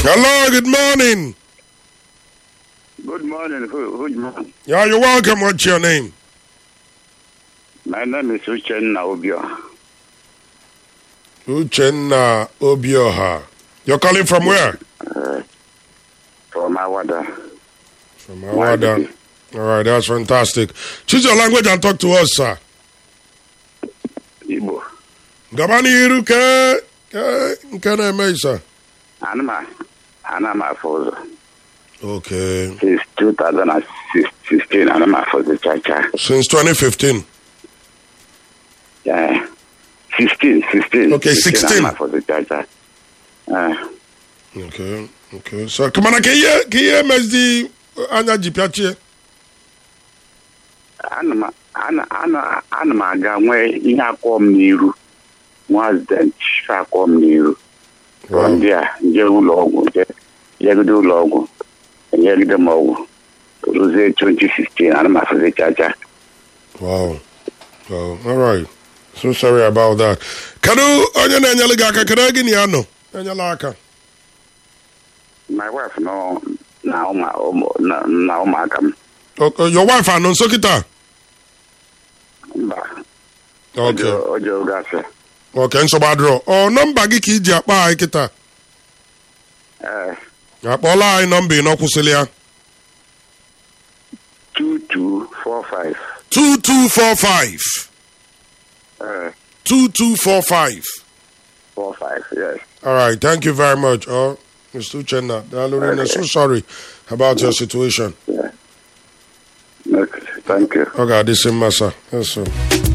Hello, good morning. Good morning. Good morning. Yeah, you're welcome. What's your name? My name is Uchenna Obio. Uchenna Obioha. You're calling from where? From Awada. From Awada. All right, that's fantastic. Choose your language and talk to us, sir. Igbo. Gabani Iruke. Nkana sir. Anama for Okay. since 2016. Anama for the Chacha. Since 2015. Yeah. 16. Okay, 16. Anama for the Chacha. Okay. So, come on, can you MSD Anya Jipiachi? Ana m aga nwee ihe akọ m n'iru nwazident akọ m n'iru ndị a nje ụlọ ọgwụ jegide ụlọ ọgwụ enyegide m ọgwụ ruzie 2016 ana m afụzi chacha. Wow. All right. So sorry about that. Kedu onye na-enyere gị aka? Kedu gị na ya nọ? Enyela aka. My wife no na ụmụaka m. Your wife anọ nso kịta? Mba. Okay. Ojo gasị. Okay, nsogbu adịrọ. Nọmba gị ka iji akpa anyị kịta? Akpọla anyị nọmba ị nọkwụsịrị ya. 2245. 2245. 2245. 45, yes. All right, thank you very much. Mr. Uchenna, I'm so sorry about your situation. Yeah. Okay, thank you. Okay, this is Massa. Yes, sir.